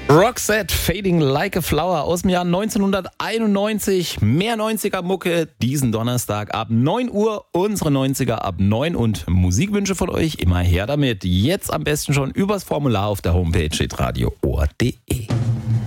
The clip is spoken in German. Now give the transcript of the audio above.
Roxette, Fading Like a Flower aus dem Jahr 1991. Mehr 90er-Mucke diesen Donnerstag ab 9 Uhr. Unsere 90er ab 9 und Musikwünsche von euch immer her damit. Jetzt am besten schon übers Formular auf der Homepage hitradio.de.